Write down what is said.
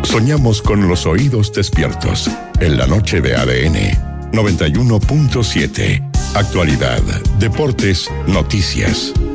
Soñamos con los oídos despiertos. En la noche de ADN 91.7. Actualidad, deportes, noticias.